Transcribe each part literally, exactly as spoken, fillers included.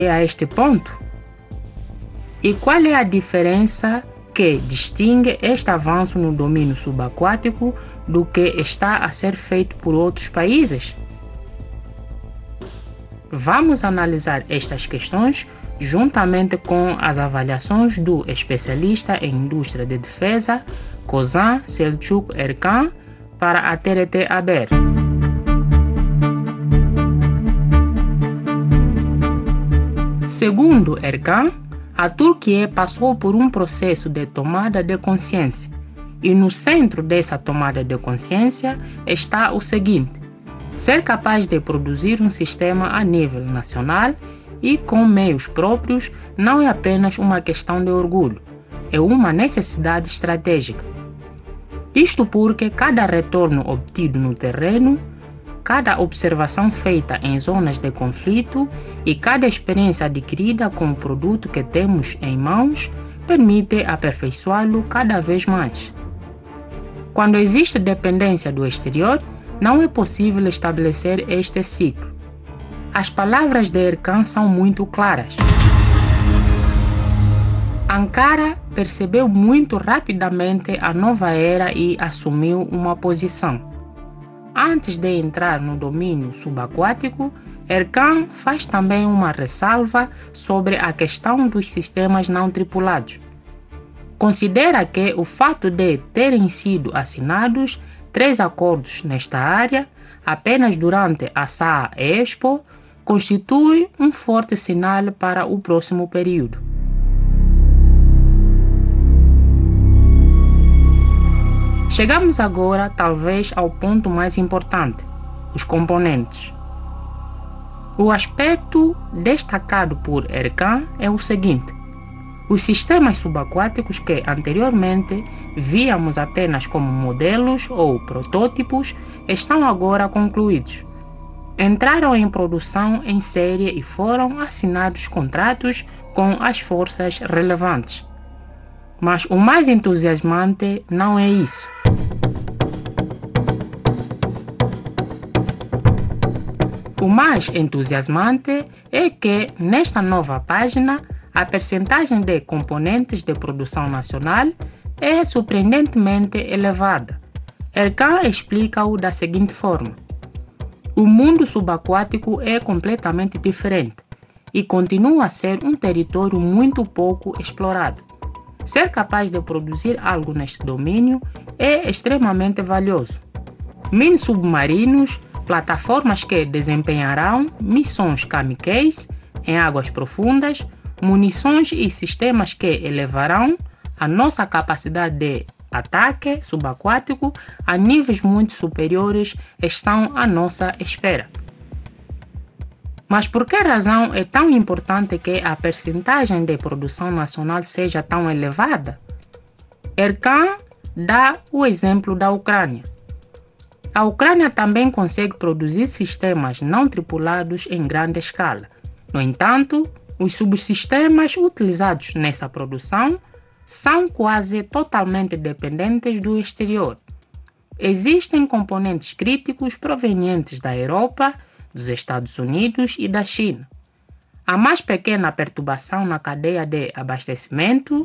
a este ponto? E qual é a diferença que distingue este avanço no domínio subaquático do que está a ser feito por outros países? Vamos analisar estas questões juntamente com as avaliações do especialista em indústria de defesa, Kozan Selçuk Erkan, para a T R T Haber. Segundo Erkan, a Turquia passou por um processo de tomada de consciência, e no centro dessa tomada de consciência está o seguinte: ser capaz de produzir um sistema a nível nacional e com meios próprios não é apenas uma questão de orgulho, é uma necessidade estratégica. Isto porque cada retorno obtido no terreno, cada observação feita em zonas de conflito e cada experiência adquirida com o produto que temos em mãos permite aperfeiçoá-lo cada vez mais. Quando existe dependência do exterior, não é possível estabelecer este ciclo. As palavras de Erkan são muito claras. Ankara percebeu muito rapidamente a nova era e assumiu uma posição. Antes de entrar no domínio subaquático, Erkan faz também uma ressalva sobre a questão dos sistemas não tripulados. Considera que o fato de terem sido assinados três acordos nesta área, apenas durante a S A A Expo, constitui um forte sinal para o próximo período. Chegamos agora, talvez, ao ponto mais importante: os componentes. O aspecto destacado por Erkan é o seguinte: os sistemas subaquáticos que anteriormente víamos apenas como modelos ou protótipos estão agora concluídos. Entraram em produção em série e foram assinados contratos com as forças relevantes. Mas o mais entusiasmante não é isso. O mais entusiasmante é que, nesta nova página, a percentagem de componentes de produção nacional é surpreendentemente elevada. Erkan explica-o da seguinte forma: o mundo subaquático é completamente diferente e continua a ser um território muito pouco explorado. Ser capaz de produzir algo neste domínio é extremamente valioso. Mini submarinos, plataformas que desempenharão missões kamikaze em águas profundas, munições e sistemas que elevarão a nossa capacidade de ataque subaquático a níveis muito superiores estão à nossa espera. Mas por que razão é tão importante que a percentagem de produção nacional seja tão elevada? Erkan dá o exemplo da Ucrânia. A Ucrânia também consegue produzir sistemas não tripulados em grande escala. No entanto, os subsistemas utilizados nessa produção são quase totalmente dependentes do exterior. Existem componentes críticos provenientes da Europa, dos Estados Unidos e da China. A mais pequena perturbação na cadeia de abastecimento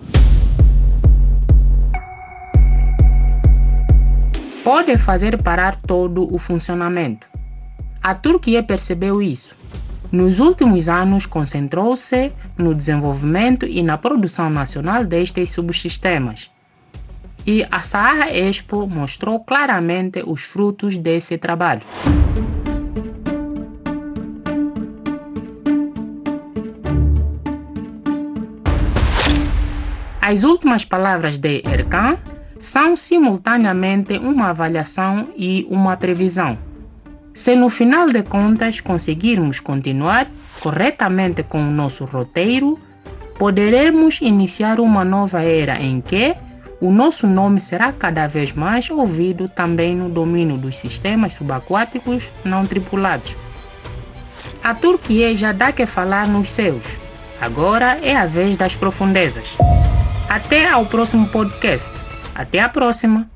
pode fazer parar todo o funcionamento. A Turquia percebeu isso. Nos últimos anos, concentrou-se no desenvolvimento e na produção nacional destes subsistemas. E a S A A Expo mostrou claramente os frutos desse trabalho. As últimas palavras de Erkan são simultaneamente uma avaliação e uma previsão. Se no final de contas conseguirmos continuar corretamente com o nosso roteiro, poderemos iniciar uma nova era em que o nosso nome será cada vez mais ouvido também no domínio dos sistemas subaquáticos não tripulados. A Turquia já dá que falar nos céus. Agora é a vez das profundezas. Até ao próximo podcast. Até a próxima!